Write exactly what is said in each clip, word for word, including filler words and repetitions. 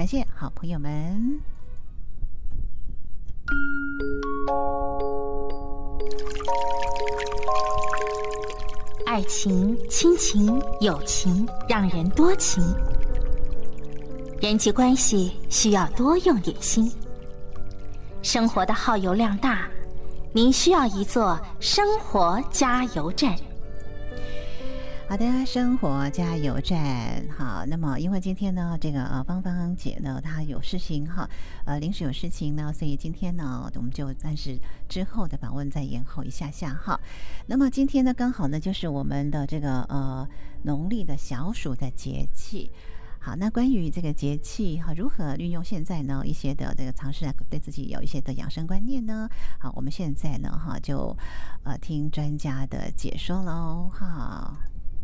感谢好朋友们。 爱情、亲情、友情，让人多情。人际关系需要多用点心。生活的耗油量大，您需要一座生活加油站。 好的，生活加油站。好，那么因为今天呢，这个呃芳芳姐呢，她有事情哈，呃临时有事情呢，所以今天呢，我们就暂时之后的访问再延后一下下哈。那么今天呢，刚好呢，就是我们的这个呃农历的小暑的节气。好，那关于这个节气哈，如何运用现在呢一些的这个尝试来对自己有一些的养生观念呢？好，我们现在呢哈就呃听专家的解说喽哈。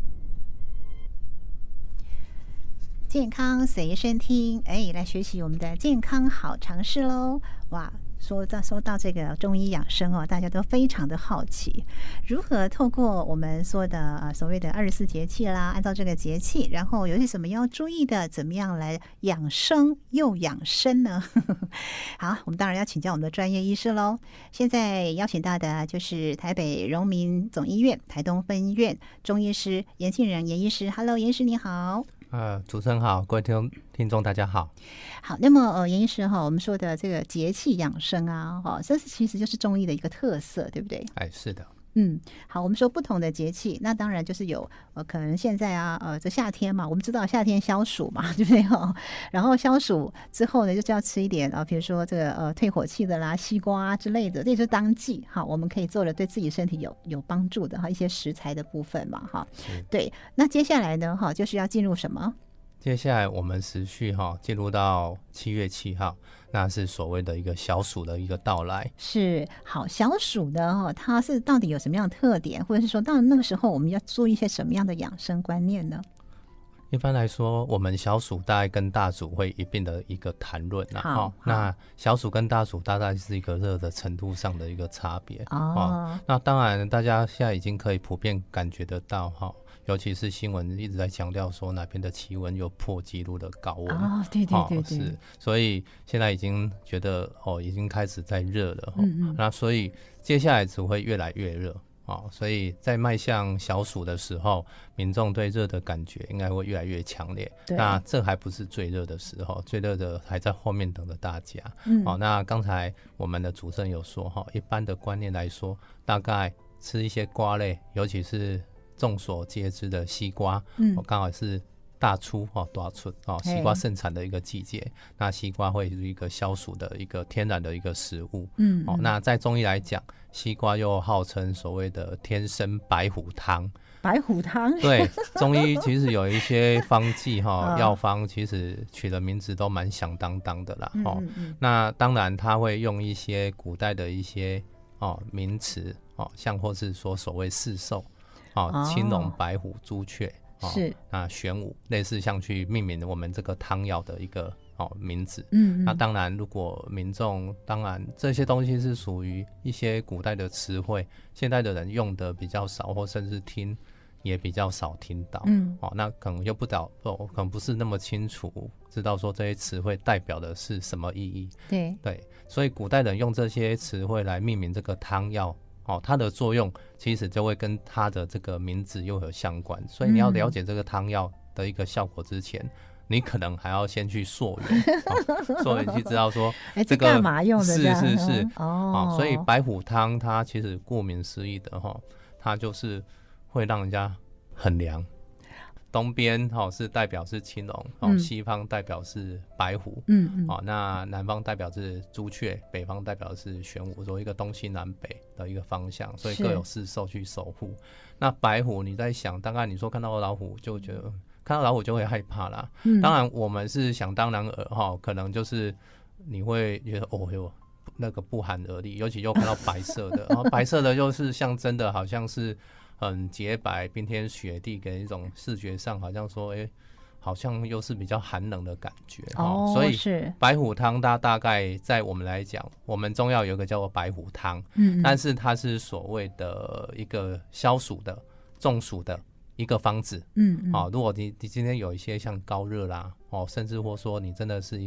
健康随身听，哎，来学习我们的健康好常识喽！哇，说到说到这个中医养生哦，大家都非常的好奇，如何透过我们说的呃所谓的二十四节气啦，按照这个节气，然后有些什么要注意的，怎么样来养生又养生呢？好，我们当然要请教我们的专业医师喽。现在邀请到的就是台北荣民总医院台东分院中医师严庆仁严医师。Hello， 严医师你好。 呃，主持人好，各位听众听众大家好。 好，那么呃，严医师哈，我们说的这个节气养生啊，哈，这是其实就是中医的一个特色，对不对？ 哎，是的。 嗯，好，我们说不同的节气，那当然就是有呃，可能现在啊，呃，这夏天嘛，我们知道夏天消暑嘛，对不对哈？然后消暑之后呢，就是要吃一点啊，比如说这个呃退火气的啦，西瓜啊之类的，这就是当季哈，我们可以做的对自己身体有有帮助的哈，一些食材的部分嘛哈。对，那接下来呢哈，就是要进入什么？ 接下来我们时序哈进入到七月七号，那是所谓的一个小暑的一个到来。 是，好，小暑的哈，它是到底有什么样的特点，或者是说到那个时候我们要做一些什么样的养生观念呢？ 一般来说，我们小暑大概跟大暑会一并的一个谈论啦。好，那小暑跟大暑大概是一个热的程度上的一个差别。哦，那当然大家现在已经可以普遍感觉得到哈。尤其是新闻一直在强调说哪边的气温有破纪录的高温哦，对对对对， 哦、是，所以现在已经觉得哦，已经开始在热了、哦、嗯嗯，那所以接下来只会越来越热哦，所以在迈向小暑的时候，民众对热的感觉应该会越来越强烈。那这还不是最热的时候，最热的还在后面等着大家。嗯，哦，那刚才我们的主持人有说哈、哦，一般的观念来说，大概吃一些瓜类，尤其是众所皆知的西瓜，嗯，刚好是大出哦，大出哦，西瓜盛产的一个季节。那西瓜会是一个消暑的一个天然的一个食物，嗯，哦，那在中医来讲，西瓜又号称所谓的天生白虎汤。 白虎汤， 对，中医其实有一些方剂哈，药方其实取的名字都蛮响当当的啦，哦，嗯嗯，那当然他会用一些古代的一些哦名词哦，像或是说所谓四兽。哦，青龙、白虎、朱雀，哦、是啊，玄武，类似像去命名我们这个汤药的一个哦名字。嗯, 嗯，那当然，如果民众当然这些东西是属于一些古代的词汇，现代的人用的比较少，或甚至听也比较少听到。嗯，哦，那可能又不导，哦，可能不是那么清楚知道说这些词汇代表的是什么意义。 对对，所以古代人用这些词汇来命名这个汤药。哦，它的作用其实就会跟它的这个名字又有相关，所以你要了解这个汤药的一个效果之前，嗯、你可能还要先去溯源，哦、溯源去知道说这个干嘛用的， 是是是哦, 哦，所以白虎汤它其实顾名思义的哈、哦，它就是会让人家很凉。东边、哦、是代表是青龙、哦嗯、西方代表是白虎，嗯嗯哦、那南方代表是朱雀，北方代表是玄武，所以一个东西南北的一个方向，所以各有四兽去守护。那白虎你在想，大概你说看到老虎就觉得、嗯、看到老虎就会害怕啦、嗯、当然我们是想当然尔、哦、可能就是你会觉得哦哟那个不寒而栗，尤其又看到白色的然后白色的就是象征的好像是很洁白冰天雪地，给一种视觉上好像说哎、欸，好像又是比较寒冷的感觉、 哦、 所以白虎汤它大概在我们来讲，我们中药有一个叫做白虎汤，嗯，但是它是所谓的一个消暑的中暑的一个方子，嗯嗯、哦、如果你你今天有一些像高热啦，哦，甚至或说你真的是